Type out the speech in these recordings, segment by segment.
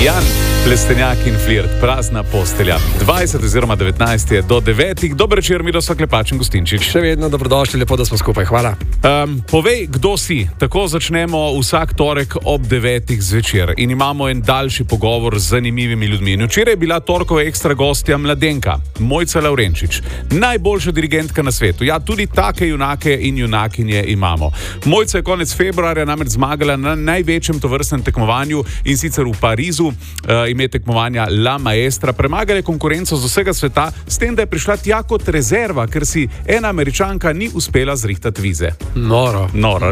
Jan Plestenjak in Flirt, prazna postelja. 20 oziroma 19 je do 9. Dober večer, Miroslav Klepač in Gustinčič. Še vedno dobrodošli, lepo, da smo skupaj. Hvala. Povej, kdo si. Tako začnemo vsak torek ob 9. zvečer in imamo en daljši pogovor z zanimivimi ljudmi. In včeraj je bila torkova ekstra gostja mladenka, Mojca Lavrenčič. Najboljša dirigentka na svetu. Ja, tudi take junake in junakinje imamo. Mojca je konec februarja namreč zmagala na največjem tovrstnem tekmovanju in sicer v Parizu, ime tekmovanja La Maestra. Premagala je konkurenco z vsega sveta, s tem, da je prišla tja kot rezerva, ker si ena Američanka ni uspela zrihtati vize. Noro.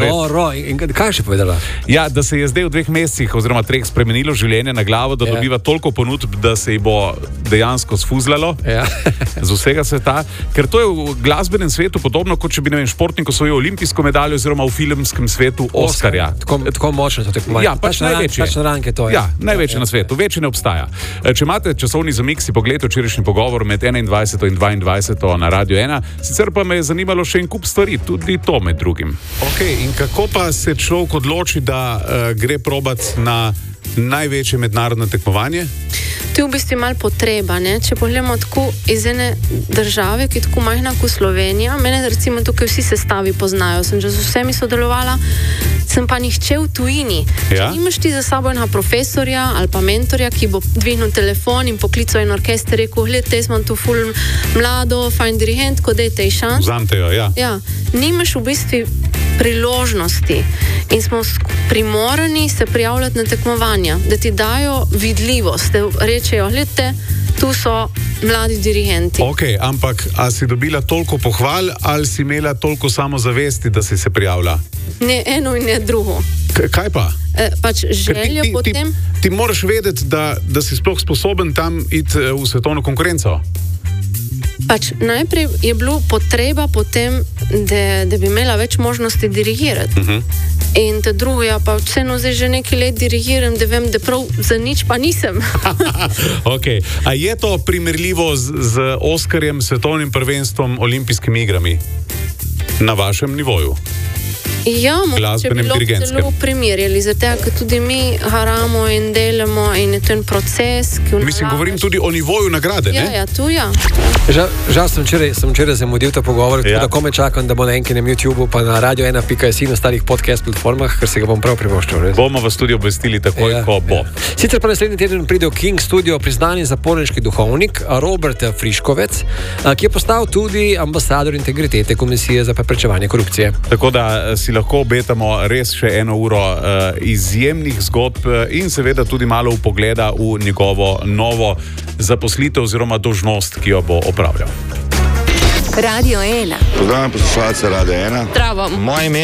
In kaj je še povedala? Ja, da se je zdaj v 2 mesecih oziroma 3 spremenilo življenje na glavo, da dobiva toliko ponudb, da se ji bo dejansko sfuzlalo z vsega sveta. Ker to je v glasbenem svetu podobno, kot če bi, ne vem, športnik osvojil olimpijsko medaljo oziroma v filmskem svetu Oskarja. Tako močno to tekmovanje. Ja, pač največje. Ja, največje na svetu. Večje ne obstaja. Če imate časovni zamik, si pogledajte včerajšnji pogovor med 21. in 22. na Radio 1. Sicer pa me je zanimalo še en kup stvari, tudi to med drugim. Ok, in kako pa se človek odloči, da gre probat na največje mednarodno tekmovanje? To je v bistvu malo potreba, ne? Če pogledamo tako iz ene države, ki je tako majhna kot Slovenija, mene recimo tukaj vsi sestavi poznajo, sem že z vsemi sodelovala, sem pa nihče v tujini. Če nimaš ti za sabo enega profesorja ali pa mentorja, ki bo dvignil telefon in poklical en orkester, rekel, gledajte, jaz imam tu ful mlado, fajn dirigent, ko dejte ji šans. Vzamte jo, ja. Ja, nimaš v bistvu priložnosti in smo primorani se prijavljati na tekmovanja, da ti dajo vidljivost, da rečejo, gledajte, tu so mladi dirigenti. Ok, ampak a si dobila toliko pohval ali si imela toliko samozavesti, da si se prijavila? Ne eno in ne drugo. Kaj pa? Pač želja potem... Ti moraš vedeti, da si sploh sposoben tam iti v svetovno konkurenco. Pač najprej je bilo potreba potem, da bi imela več možnosti dirigirati. In te drugo, ja, pa vseeno zdaj že nekaj let dirigiram, da vem, da prav za nič pa nisem. Ok, a je to primerljivo z Oskarjem, svetovnim prvenstvom, olimpijskimi igrami na vašem nivoju? Ja, mogoče bi bilo celo primerjali, zato ker tudi mi haramo in delamo in je to en proces, ki vnalagaš. Mislim, govorim tudi o nivoju nagrade, ne? Ja, tu ja. Žal sem včeraj zamudil ta pogovor, tako da kome čakam, da bo na enkinem YouTubeu pa na radio1.si in ostalih podcast platformah, ker se ga bom prav privoščil. Bomo vas tudi obvestili takoj, ko bo. Sicer pa naslednji teden pride v King Studio priznani zaporniški duhovnik Robert Friškovec, ki je postal tudi ambasador integritete Komisije za preprečevanje korupcije. Tako da si lahko obetamo res še 1 uro izjemnih zgodb in seveda tudi malo vpogleda v njegovo novo zaposlitev oziroma dolžnost, ki jo bo opravljal. Radio 1. Pozdravljam poslušalce Radio 1. Zdravo. Moje ime